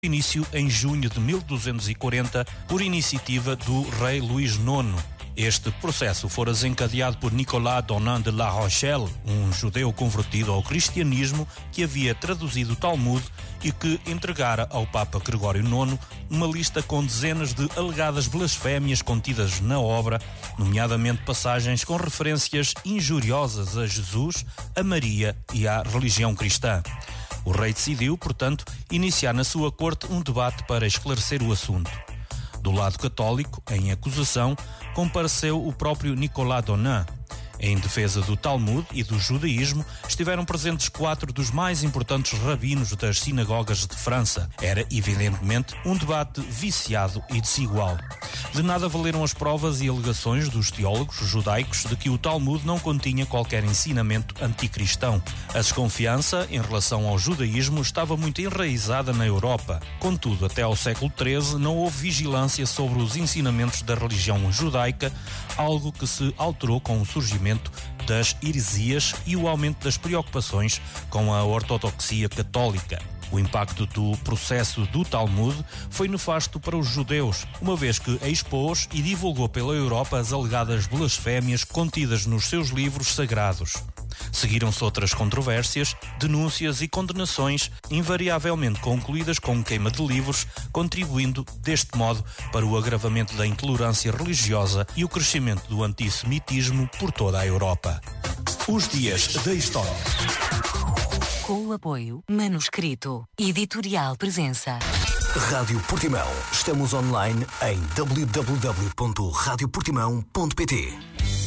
início em junho de 1240 por iniciativa do rei Luís IX. Este processo fora desencadeado por Nicolas Donat de La Rochelle, um judeu convertido ao cristianismo que havia traduzido o Talmud e que entregara ao Papa Gregório IX uma lista com dezenas de alegadas blasfémias contidas na obra, nomeadamente passagens com referências injuriosas a Jesus, a Maria e à religião cristã. O rei decidiu, portanto, iniciar na sua corte um debate para esclarecer o assunto. Do lado católico, em acusação, compareceu o próprio Nicolas Donat. Em defesa do Talmud e do judaísmo, estiveram presentes 4 dos mais importantes rabinos das sinagogas de França. Era, evidentemente, um debate viciado e desigual. De nada valeram as provas e alegações dos teólogos judaicos de que o Talmud não continha qualquer ensinamento anticristão. A desconfiança em relação ao judaísmo estava muito enraizada na Europa. Contudo, até ao século XIII não houve vigilância sobre os ensinamentos da religião judaica, algo que se alterou com o surgimento das heresias e o aumento das preocupações com a ortodoxia católica. O impacto do processo do Talmud foi nefasto para os judeus, uma vez que expôs e divulgou pela Europa as alegadas blasfémias contidas nos seus livros sagrados. Seguiram-se outras controvérsias, denúncias e condenações, invariavelmente concluídas com queima de livros, contribuindo, deste modo, para o agravamento da intolerância religiosa e o crescimento do antissemitismo por toda a Europa. Os Dias da História. Com o apoio Manuscrito Editorial Presença. Rádio Portimão. Estamos online em www.radioportimão.pt.